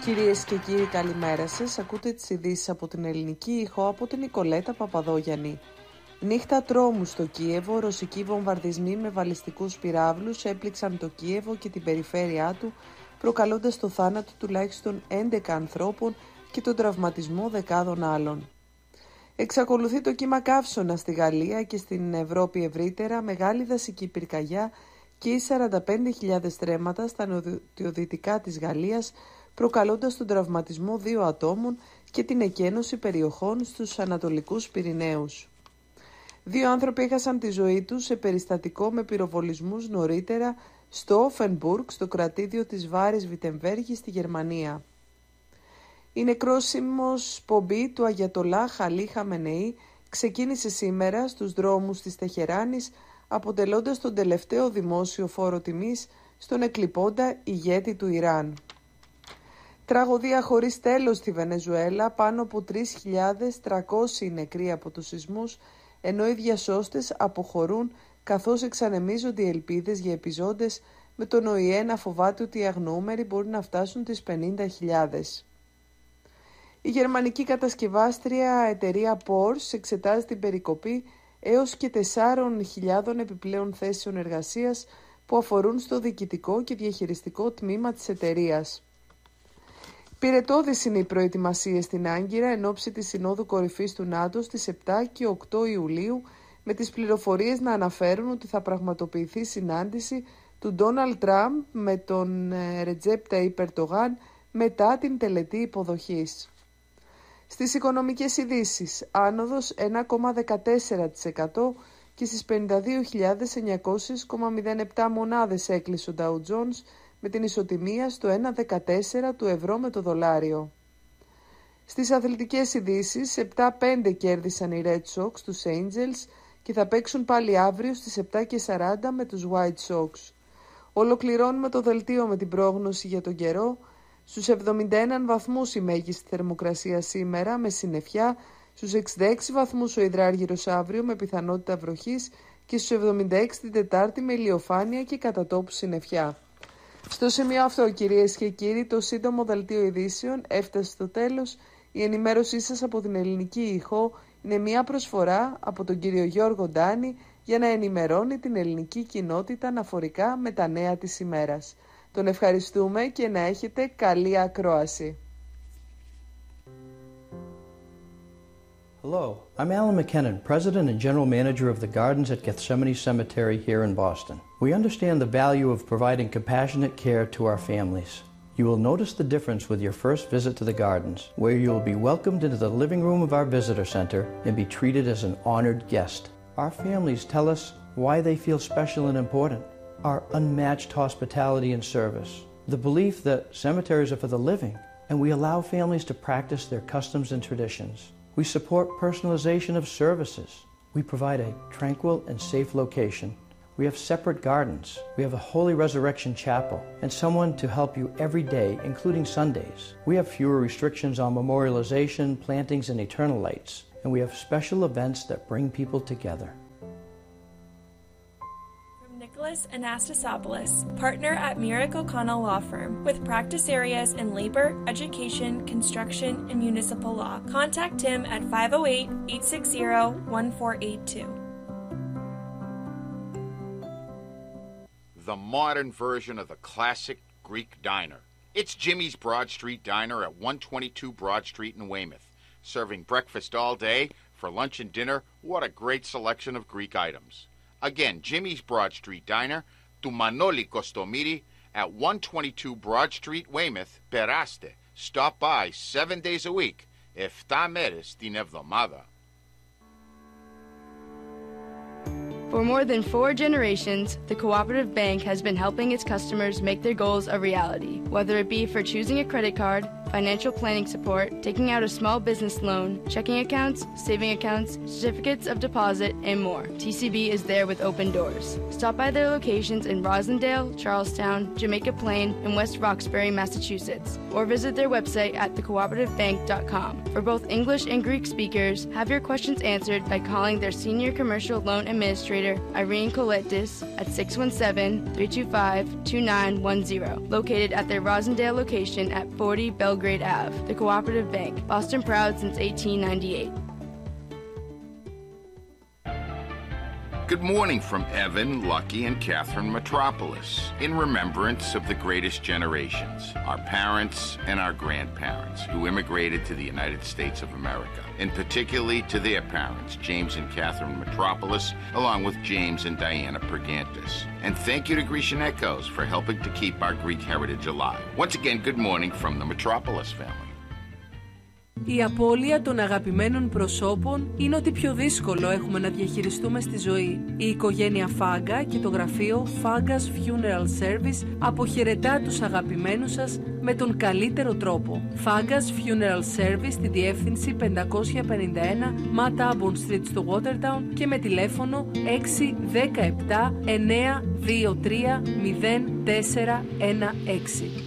Κυρίες και κύριοι, καλημέρα σας. Ακούτε τις ειδήσεις από την Ελληνική Ήχο από την Νικολέτα Παπαδόγιαννη. Νύχτα τρόμου στο Κίεβο. Ρωσικοί βομβαρδισμοί με βαλιστικούς πυράβλους έπληξαν το Κίεβο και την περιφέρειά του, προκαλώντας το θάνατο τουλάχιστον 11 ανθρώπων και τον τραυματισμό δεκάδων άλλων. Εξακολουθεί το κύμα καύσωνα στη Γαλλία και στην Ευρώπη ευρύτερα, μεγάλη δασική πυρκαγιά και οι 45.000 στρέμματα στα νοτιοδυτικά της Γαλλίας, προκαλώντας τον τραυματισμό 2 ατόμων και την εκένωση περιοχών στους Ανατολικούς Πυρηναίους. 2 άνθρωποι έχασαν τη ζωή τους σε περιστατικό με πυροβολισμούς νωρίτερα στο Όφενμπουργκ, στο κρατήδιο της Βάρης Βιτεμβέργη στη Γερμανία. Η νεκρόσιμος πομπή του Αγιατολάχ Αλή Χαμενεή ξεκίνησε σήμερα στους δρόμους της Τεχεράνης, αποτελώντας τον τελευταίο δημόσιο φόρο τιμής στον εκλειπώντα ηγέτη του Ιράν. Τραγωδία χωρίς τέλος στη Βενεζουέλα, πάνω από 3.300 νεκροί από τους σεισμούς, ενώ οι διασώστες αποχωρούν καθώς εξανεμίζονται οι ελπίδες για επιζώντες, με τον ΟΗΕ να φοβάται ότι οι αγνοούμενοι μπορεί να φτάσουν τις 50.000. Η γερμανική κατασκευάστρια εταιρεία Porsche εξετάζει την περικοπή έως και 4.000 επιπλέον θέσεων εργασίας που αφορούν στο διοικητικό και διαχειριστικό τμήμα της εταιρείας. Πυρετώδεις είναι οι προετοιμασίες στην Άγκυρα εν ώψη της Συνόδου Κορυφής του ΝΑΤΟ στις 7 και 8 Ιουλίου, με τις πληροφορίες να αναφέρουν ότι θα πραγματοποιηθεί συνάντηση του Ντόναλντ Τραμπ με τον Ρετζέπ Ταΐπ Ερντογάν μετά την τελετή υποδοχής. Στις οικονομικές ειδήσεις, άνοδος 1,14% και στις 52.900,07 μονάδες έκλεισε ο Dow Jones, με την ισοτιμία στο 1,14 του ευρώ με το δολάριο. Στις αθλητικές ειδήσεις, 7-5 κέρδισαν οι Red Sox τους Angels και θα παίξουν πάλι αύριο στις 7:40 με τους White Sox. Ολοκληρώνουμε το δελτίο με την πρόγνωση για τον καιρό. Στους 71 βαθμούς η μέγιστη θερμοκρασία σήμερα με συννεφιά, στους 66 βαθμούς ο υδράργυρος αύριο με πιθανότητα βροχής και στους 76 την Τετάρτη με ηλιοφάνεια και κατά τόπου συννεφιά. Στο σημείο αυτό, κυρίες και κύριοι, το σύντομο δελτίο ειδήσεων έφτασε στο τέλος. Η ενημέρωσή σας από την Ελληνική Ήχο είναι μια προσφορά από τον κύριο Γιώργο Ντάνη για να ενημερώνει την ελληνική κοινότητα αναφορικά με τα νέα της ημέρας. Τον ευχαριστούμε και να έχετε καλή ακρόαση. Hello, I'm Alan McKinnon, President and General Manager of the Gardens at Gethsemane Cemetery here in Boston. We understand the value of providing compassionate care to our families. You will notice the difference with your first visit to the Gardens, where you will be welcomed into the living room of our visitor center and be treated as an honored guest. Our families tell us why they feel special and important. Our unmatched hospitality and service, the belief that cemeteries are for the living, and we allow families to practice their customs and traditions. We support personalization of services. We provide a tranquil and safe location. We have separate gardens. We have a Holy Resurrection Chapel and someone to help you every day, including Sundays. We have fewer restrictions on memorialization, plantings, and eternal lights, and we have special events that bring people together. Nicholas Anastasopoulos, partner at Merrick O'Connell Law Firm, with practice areas in labor, education, construction, and municipal law. Contact him at 508-860-1482. The modern version of the classic Greek diner. It's Jimmy's Broad Street Diner at 122 Broad Street in Weymouth. Serving breakfast all day, for lunch and dinner, what a great selection of Greek items. Again, Jimmy's Broad Street Diner, του Manoli Kostomiri at 122 Broad Street, Weymouth. Περάστε. Stop by 7 days a week, 7 μέρες την εβδομάδα. For more than 4 generations, the Cooperative Bank has been helping its customers make their goals a reality, whether it be for choosing a credit card, financial planning support, taking out a small business loan, checking accounts, saving accounts, certificates of deposit, and more. TCB is there with open doors. Stop by their locations in Rosendale, Charlestown, Jamaica Plain, and West Roxbury, Massachusetts, or visit their website at thecooperativebank.com. For both English and Greek speakers, have your questions answered by calling their senior commercial loan administrator Administrator Irene Coletis at 617-325-2910, located at their Rosendale location at 40 Belgrade Ave. The Cooperative Bank, Boston proud since 1898. Good morning from Evan, Lucky, and Catherine Metropolis, in remembrance of the greatest generations, our parents and our grandparents, who immigrated to the United States of America, and particularly to their parents, James and Catherine Metropolis, along with James and Diana Pergantis. And thank you to Grecian Echoes for helping to keep our Greek heritage alive. Once again, good morning from the Metropolis family. Η απώλεια των αγαπημένων προσώπων είναι ό,τι πιο δύσκολο έχουμε να διαχειριστούμε στη ζωή. Η οικογένεια Φάγκα και το γραφείο Faggas Funeral Service αποχαιρετά τους αγαπημένους σας με τον καλύτερο τρόπο. Faggas Funeral Service στη διεύθυνση 551 Matt Aubon Street στο Watertown και με τηλέφωνο 617 923 0416.